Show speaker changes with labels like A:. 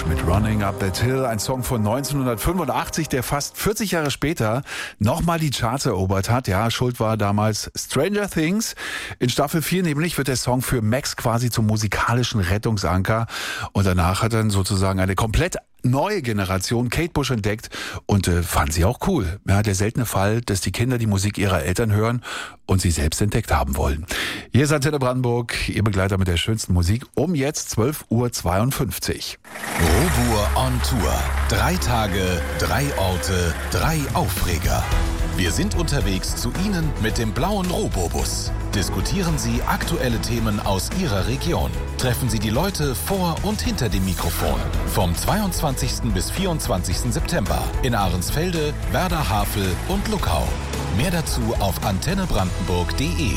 A: mit Running Up That Hill, ein Song von 1985, der fast 40 Jahre später nochmal die Charts erobert hat. Ja, schuld war damals Stranger Things. In Staffel 4 nämlich wird der Song für Max quasi zum musikalischen Rettungsanker. Und danach hat dann sozusagen eine komplett neue Generation Kate Bush entdeckt und fand sie auch cool. Ja, der seltene Fall, dass die Kinder die Musik ihrer Eltern hören und sie selbst entdeckt haben wollen. Hier ist Antenne Brandenburg, Ihr Begleiter mit der schönsten Musik, um jetzt 12:52 Uhr.
B: Robur on Tour. 3 Tage, 3 Orte, 3 Aufreger. Wir sind unterwegs zu Ihnen mit dem blauen Robobus. Diskutieren Sie aktuelle Themen aus Ihrer Region. Treffen Sie die Leute vor und hinter dem Mikrofon. Vom 22. bis 24. September in Ahrensfelde, Werder Havel und Luckau. Mehr dazu auf antennebrandenburg.de.